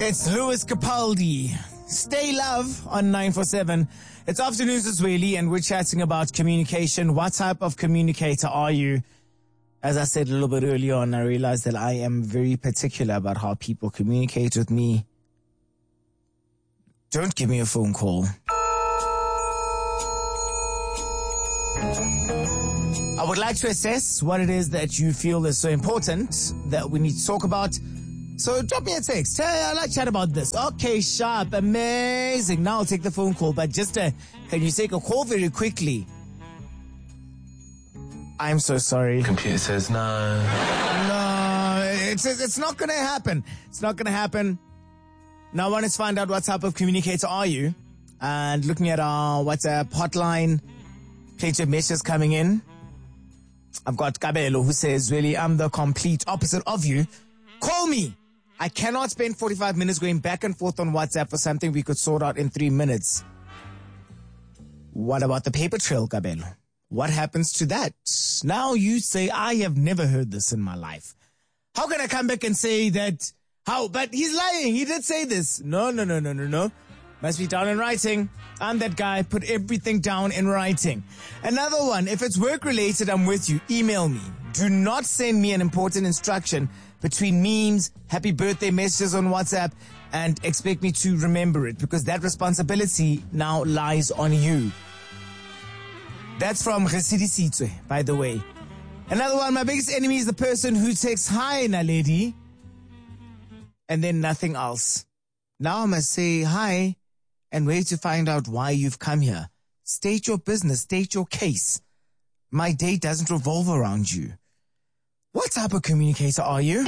It's Lewis Capaldi. Stay Love on 947. It's Afternoons with Zweli, and we're chatting about communication. What type of communicator are you? As I said a little bit earlier on, I realized that I am very particular about how people communicate with me. Don't give me a phone call. I would like to assess what it is that you feel is so important that we need to talk about. So drop me a text. Hey, I'd like to chat about this. Okay, sharp, amazing. Now I'll take the phone call, but just can you take a call very quickly? I'm so sorry. Computer says no. No, it's not going to happen. It's not going to happen. Now I want to find out what type of communicator are you. And looking at our WhatsApp hotline, plenty of messages coming in. I've got Kabelo who says, really, I'm the complete opposite of you. Call me. I cannot spend 45 minutes going back and forth on WhatsApp for something we could sort out in 3 minutes. What about the paper trail, Kabelo? What happens to that? Now you say, I have never heard this in my life. How can I come back and say that? How? But he's lying. He did say this. No. Must be down in writing. I'm that guy. Put everything down in writing. Another one. If it's work related, I'm with you. Email me. Do not send me an important instruction between memes, happy birthday messages on WhatsApp, and expect me to remember it, because that responsibility now lies on you. That's from Residi Sitwe, by the way. Another one. My biggest enemy is the person who texts, hi, Naledi, and then nothing else. Now I must say hi and wait to find out why you've come here. State your business, state your case. My day doesn't revolve around you. What type of communicator are you?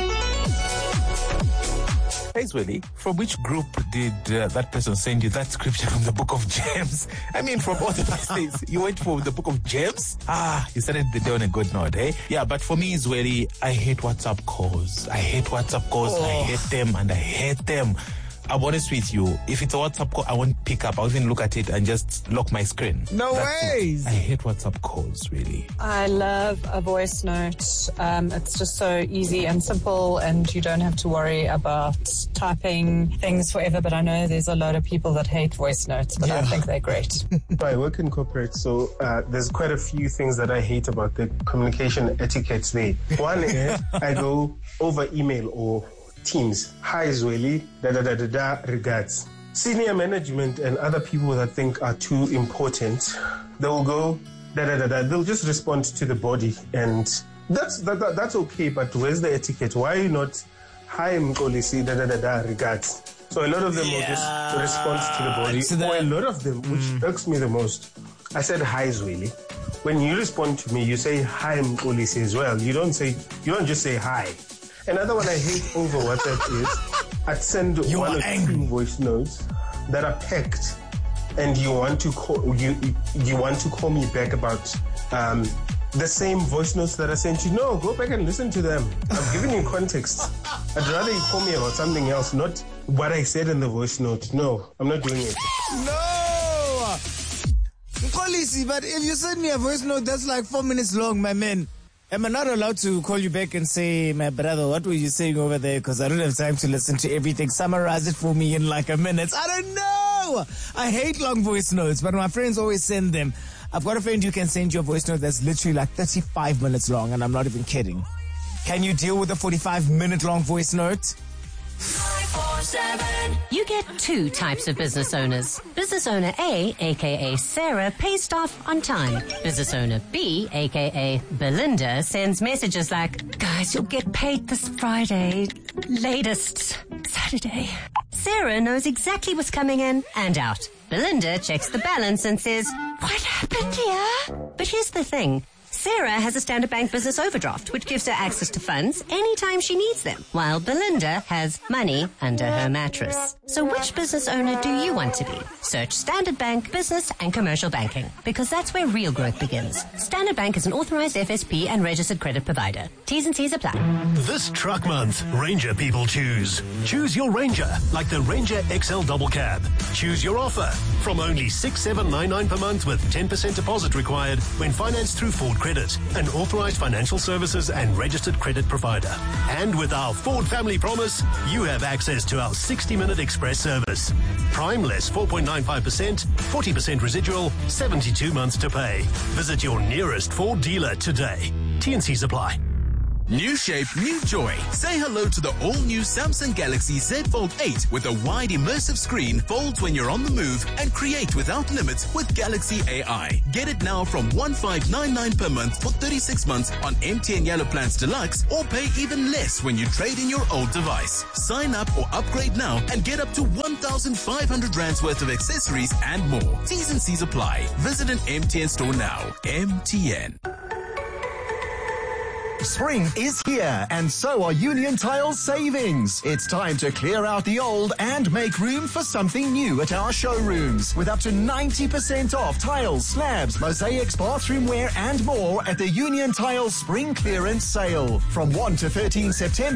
Hey, Zweli, from which group did that person send you that scripture from the book of James? I mean, from all the places, you went for the book of James? You started the day on a good note, eh? Yeah, but for me, Zweli, I hate WhatsApp calls. I hate them and I hate them. I'm honest with you. If it's a WhatsApp call, I won't pick up. I'll even look at it and just lock my screen. No ways. I hate WhatsApp calls, really. I love a voice note. It's just so easy and simple, and you don't have to worry about typing things forever. But I know there's a lot of people that hate voice notes, but I think they're great. I work in corporate, so there's quite a few things that I hate about the communication etiquette there. One is I go over email or Teams. Hi, Zweli, regards. Senior management and other people that think are too important, they will go, they'll just respond to the body, and that's okay, but where's the etiquette? Why are you not, hi, Mkolisi, regards? So a lot of them will just respond to the body, or a lot of them, which irks me the most. I said, hi, Zweli. When you respond to me, you say, hi, Mkolisi as well. You don't just say hi. Another one I hate over WhatsApp is I'd send one or two voice notes that are packed, and you want to call me back about the same voice notes that I sent you. No, go back and listen to them. I've given you context. I'd rather you call me about something else, not what I said in the voice note. No, I'm not doing it. No! Mkolisi, but if you send me a voice note that's like 4 minutes long, my man, am I not allowed to call you back and say, my brother, what were you saying over there? Because I don't have time to listen to everything. Summarize it for me in like a minute. I don't know. I hate long voice notes, but my friends always send them. I've got a friend who can send you a voice note that's literally like 35 minutes long, and I'm not even kidding. Can you deal with a 45-minute long voice note? 947. You get two types of business owners. Business owner A, aka Sarah, pays staff on time. Business owner B, aka Belinda, sends messages like, guys, you'll get paid this Friday, latest Saturday. Sarah knows exactly what's coming in and out. Belinda checks the balance and says, what happened here? But here's the thing. Sarah has a Standard Bank business overdraft, which gives her access to funds anytime she needs them, while Belinda has money under her mattress. So which business owner do you want to be? Search Standard Bank Business and Commercial Banking, because that's where real growth begins. Standard Bank is an authorized FSP and registered credit provider. T's and C's apply. This truck month, Ranger people choose. Choose your Ranger, like the Ranger XL Double Cab. Choose your offer from only $6,799 per month with 10% deposit required when financed through Ford Credit Credit, an authorized financial services and registered credit provider. And with our Ford Family Promise, you have access to our 60-minute express service. Prime less 4.95%, 40% residual, 72 months to pay. Visit your nearest Ford dealer today. T&Cs apply. New shape, new joy. Say hello to the all-new Samsung Galaxy Z Fold 8 with a wide immersive screen, folds when you're on the move, and create without limits with Galaxy AI. Get it now from 1599 per month for 36 months on MTN Yellow Plans Deluxe, or pay even less when you trade in your old device. Sign up or upgrade now and get up to 1,500 rands worth of accessories and more. T's and C's apply. Visit an MTN store now. MTN. Spring is here, and so are Union Tile's savings. It's time to clear out the old and make room for something new at our showrooms. With up to 90% off tiles, slabs, mosaics, bathroom wear, and more at the Union Tile Spring Clearance Sale. From 1 to 13 September.